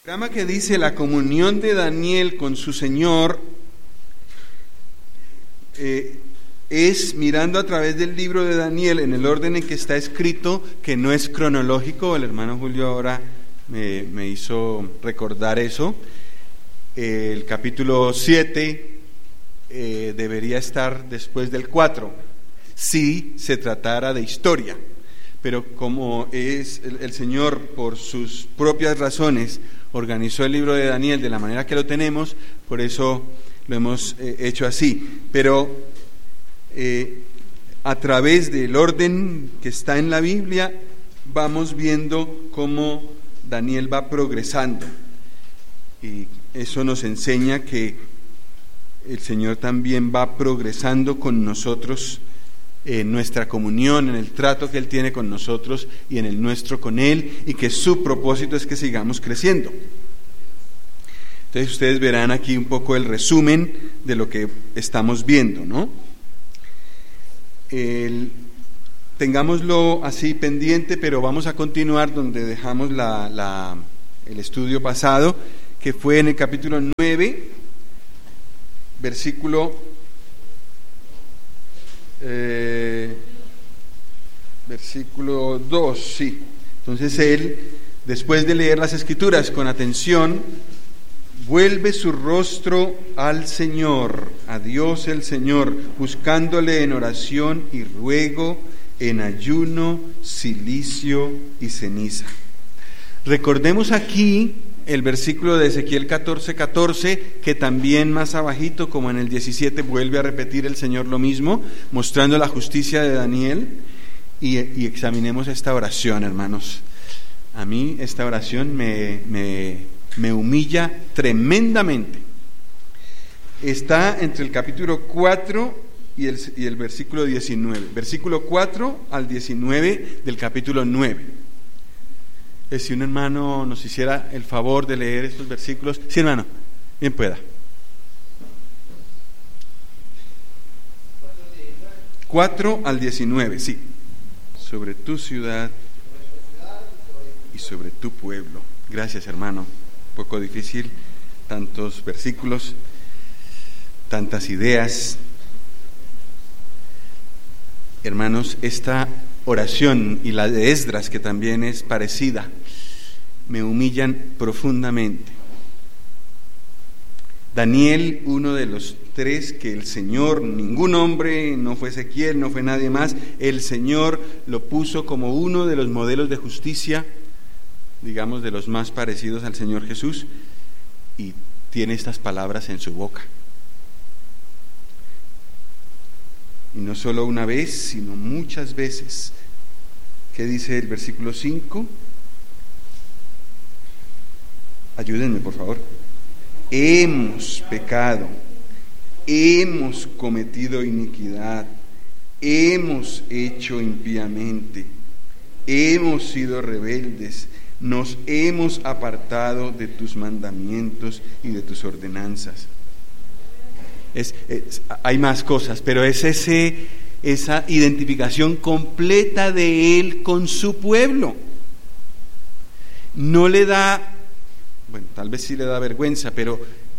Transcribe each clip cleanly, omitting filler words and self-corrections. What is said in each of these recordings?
El programa que dice la comunión de Daniel con su Señor es mirando a través del libro de Daniel en el orden en que está escrito, que no es cronológico. El hermano Julio ahora me hizo recordar eso. El capítulo 7 debería estar después del 4 si se tratara de historia, pero como es el Señor por sus propias razones organizó el libro de Daniel de la manera que lo tenemos, por eso lo hemos hecho así. Pero a través del orden que está en la Biblia vamos viendo cómo Daniel va progresando, y eso nos enseña que el Señor también va progresando con nosotros en nuestra comunión, en el trato que Él tiene con nosotros y en el nuestro con Él, y que su propósito es que sigamos creciendo. Entonces ustedes verán aquí un poco el resumen de lo que estamos viendo, ¿no? Tengámoslo así pendiente, pero vamos a continuar donde dejamos el estudio pasado, que fue en el capítulo 9, versículo 2, sí. Entonces él, después de leer las Escrituras con atención, vuelve su rostro al Señor, a Dios el Señor, buscándole en oración y ruego, en ayuno, cilicio y ceniza. Recordemos aquí el versículo de Ezequiel 14:14, que también más abajito, como en el 17, vuelve a repetir el Señor lo mismo, mostrando la justicia de Daniel, y examinemos esta oración, hermanos. A mí esta oración me humilla tremendamente. Está entre el capítulo 4 y el versículo 19, versículo 4 al 19 del capítulo 9. Si un hermano nos hiciera el favor de leer estos versículos. Sí, hermano, bien pueda. 4 al 19, sí. Sobre tu ciudad y sobre tu pueblo. Gracias, hermano. Un poco difícil, tantos versículos, tantas ideas. Hermanos, esta oración y la de Esdras, que también es parecida, me humillan profundamente. Daniel, uno de los tres que el Señor, ningún hombre, no fue Ezequiel, no fue nadie más, el Señor lo puso como uno de los modelos de justicia, digamos, de los más parecidos al Señor Jesús, y tiene estas palabras en su boca. Y no solo una vez, sino muchas veces. ¿Qué dice el versículo 5? Ayúdenme, por favor. Hemos pecado, hemos cometido iniquidad, hemos hecho impíamente, hemos sido rebeldes, nos hemos apartado de tus mandamientos y de tus ordenanzas. Hay más cosas, pero es esa identificación completa de él con su pueblo. No le da, bueno, tal vez sí le da vergüenza, pero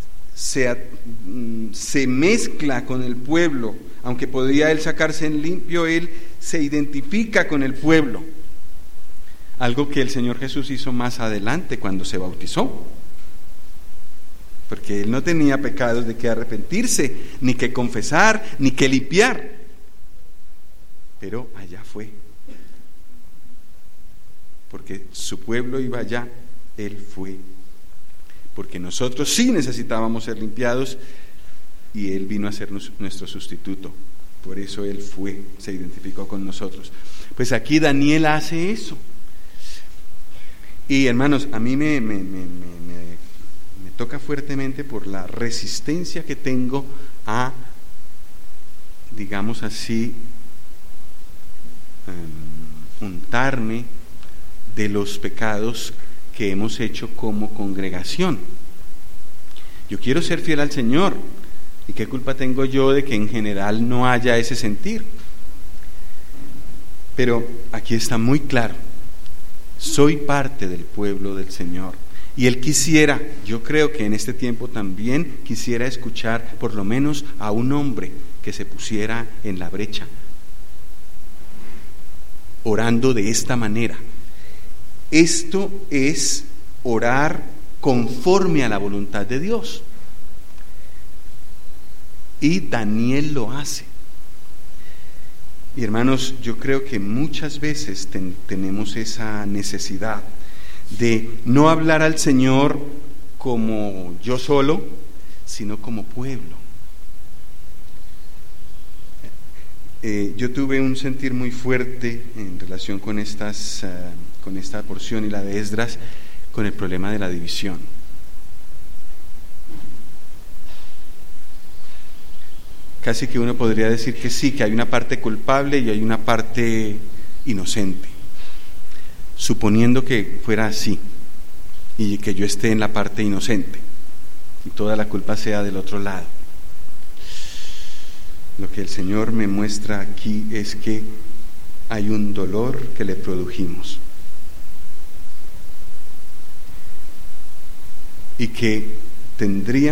se mezcla con el pueblo. Aunque podría él sacarse en limpio, él se identifica con el pueblo. Algo que el Señor Jesús hizo más adelante cuando se bautizó. Porque él no tenía pecados de que arrepentirse, ni que confesar, ni que limpiar. Pero allá fue. Porque su pueblo iba allá, él fue. Porque nosotros sí necesitábamos ser limpiados, y él vino a ser nuestro sustituto. Por eso él fue, se identificó con nosotros. Pues aquí Daniel hace eso. Y hermanos, a mí me toca fuertemente por la resistencia que tengo a, digamos así, untarme de los pecados que hemos hecho como congregación. Yo quiero ser fiel al Señor, y qué culpa tengo yo de que en general no haya ese sentir. Pero aquí está muy claro: soy parte del pueblo del Señor, Y él quisiera, yo creo que en este tiempo también quisiera escuchar por lo menos a un hombre que se pusiera en la brecha, orando de esta manera. Esto es orar conforme a la voluntad de Dios. Y Daniel lo hace. Y hermanos, yo creo que muchas veces tenemos esa necesidad de no hablar al Señor como yo solo, sino como pueblo. Yo tuve un sentir muy fuerte en relación con esta porción y la de Esdras, con el problema de la división. Casi que uno podría decir que sí, que hay una parte culpable y hay una parte inocente. Suponiendo que fuera así y que yo esté en la parte inocente y toda la culpa sea del otro lado. Lo que el Señor me muestra aquí es que hay un dolor que le produjimos y que tendría